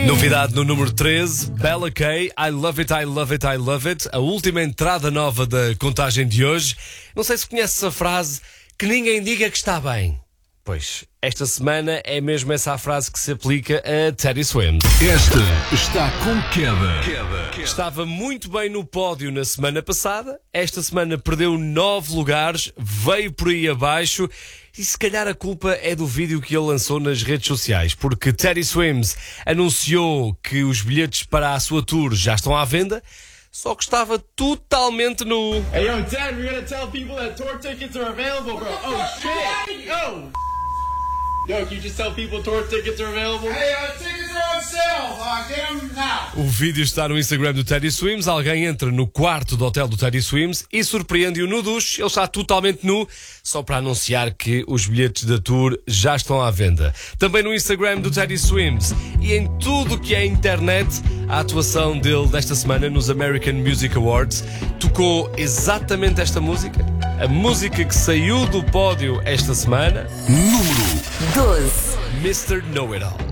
Novidade no número 13, Bella K, I Love It, I Love It, I Love It. A última entrada nova da contagem de hoje. Não sei se conheces a frase que ninguém diga que está bem. Pois, esta semana é mesmo essa a frase que se aplica a Teddy Swims. Esta está com queda. Estava muito bem no pódio na semana passada. Esta semana perdeu 9 lugares, veio por aí abaixo. E se calhar a culpa é do vídeo que ele lançou nas redes sociais, porque Teddy Swims anunciou que os bilhetes para a sua tour já estão à venda, só que estava totalmente nu. Hey, yo, Dad, we're gonna tell people that tour tickets are available, bro. Oh, shit! Yo! Yo, can you just tell people tour tickets are available? Hey, tickets are on sale. Get them now. O vídeo está no Instagram do Teddy Swims. Alguém entra no quarto do hotel do Teddy Swims e surpreende-o no duche. Ele está totalmente nu, só para anunciar que os bilhetes da tour já estão à venda. Também no Instagram do Teddy Swims e em tudo o que é internet, a atuação dele desta semana nos American Music Awards tocou exatamente esta música. A música que saiu do pódio esta semana, Número 12. Mr. Know-It-All.